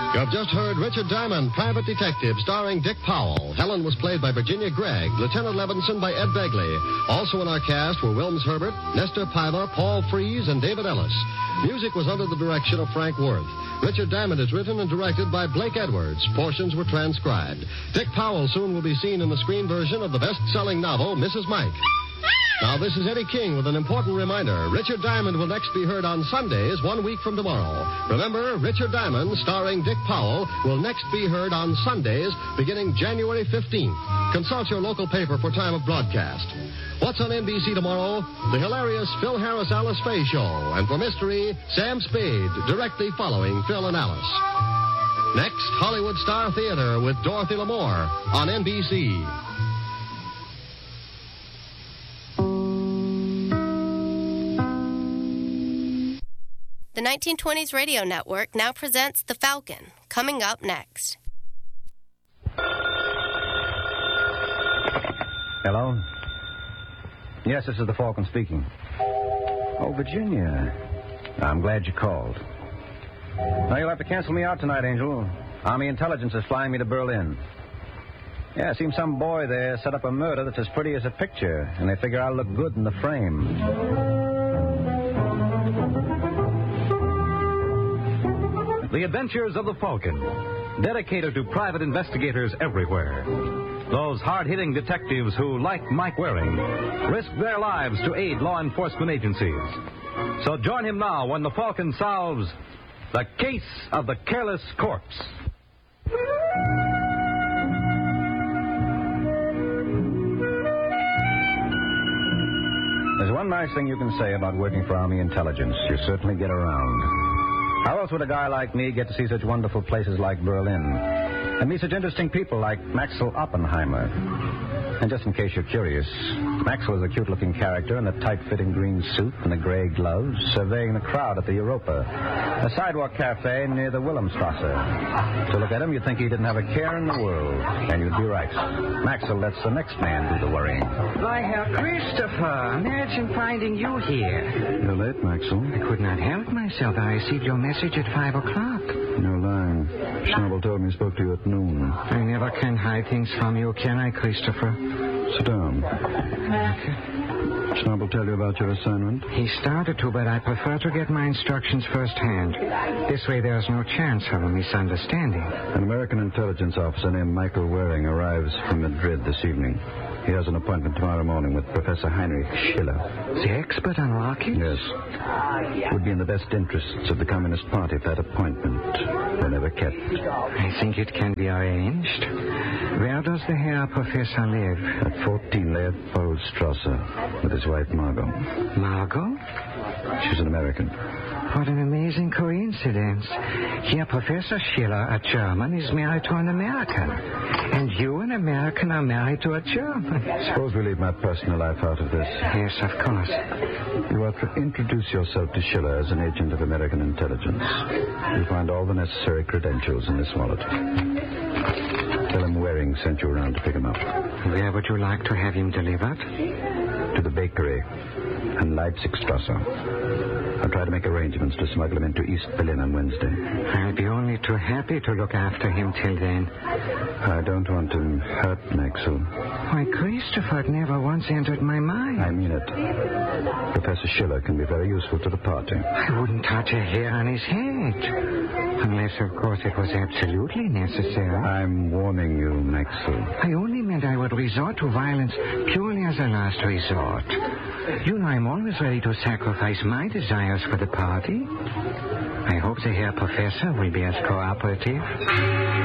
You have just heard Richard Diamond, Private Detective, starring Dick Powell. Helen was played by Virginia Gregg, Lieutenant Levinson by Ed Begley. Also in our cast were Wilms Herbert, Nestor Piva, Paul Frees, and David Ellis. Music was under the direction of Frank Worth. Richard Diamond is written and directed by Blake Edwards. Portions were transcribed. Dick Powell soon will be seen in the screen version of the best-selling novel, Mrs. Mike. Now, this is Eddie King with an important reminder. Richard Diamond will next be heard on Sundays 1 week from tomorrow. Remember, Richard Diamond, starring Dick Powell, will next be heard on Sundays beginning January 15th. Consult your local paper for time of broadcast. What's on NBC tomorrow? The hilarious Phil Harris Alice Faye Show. And for mystery, Sam Spade, directly following Phil and Alice. Next, Hollywood Star Theater with Dorothy Lamour on NBC. The 1920s Radio Network now presents The Falcon, coming up next. Hello? Yes, this is the Falcon speaking. Oh, Virginia. I'm glad you called. Now, you'll have to cancel me out tonight, Angel. Army intelligence is flying me to Berlin. Yeah, it seems some boy there set up a murder that's as pretty as a picture, and they figure I'll look good in the frame. The Adventures of the Falcon, dedicated to private investigators everywhere. Those hard-hitting detectives who, like Mike Waring, risk their lives to aid law enforcement agencies. So join him now when the Falcon solves the case of the careless corpse. There's one nice thing you can say about working for Army intelligence. You certainly get around. How else would a guy like me get to see such wonderful places like Berlin and meet such interesting people like Maxwell Oppenheimer? And just in case you're curious, Maxwell is a cute-looking character in a tight-fitting green suit and the gray gloves, surveying the crowd at the Europa, a sidewalk cafe near the Wilhelmstrasse. To look at him, you'd think he didn't have a care in the world, and you'd be right. Maxwell lets the next man do the worrying. Why, Herr Christopher, imagine finding you here. You're late, Maxwell. I could not help myself. I received your message at 5 o'clock. No lying. Schnabel told me he spoke to you at noon. I never can hide things from you, can I, Christopher? Sit down. Schnabel tell you about your assignment? He started to, but I prefer to get my instructions firsthand. This way there's no chance of a misunderstanding. An American intelligence officer named Michael Waring arrives from Madrid this evening. He has an appointment tomorrow morning with Professor Heinrich Schiller. The expert on rockets? Yes. It would be in the best interests of the Communist Party if that appointment were never kept. I think it can be arranged. Where does the Herr Professor live? At 14 Leopoldstrasse with his wife Margot. Margot? She's an American. What an amazing coincidence. Here, Professor Schiller, a German, is married to an American. And you, an American, are married to a German. Suppose we leave my personal life out of this. Yes, of course. You are to introduce yourself to Schiller as an agent of American intelligence. You'll find all the necessary credentials in this wallet. Tell him Waring sent you around to pick him up. Where would you like to have him delivered? To the bakery and Leipzigstrasse. I'll try to make arrangements to smuggle him into East Berlin on Wednesday. I'll be only too happy to look after him till then. I don't want him hurt, Maxwell. Why, Christopher, it never once entered my mind. I mean it. Professor Schiller can be very useful to the party. I wouldn't touch a hair on his head. Unless, of course, it was absolutely necessary. I'm warning you, Maxwell. I only meant I would resort to violence purely as a last resort. You know, I'm always ready to sacrifice my desires for the party. I hope the Herr Professor will be as cooperative.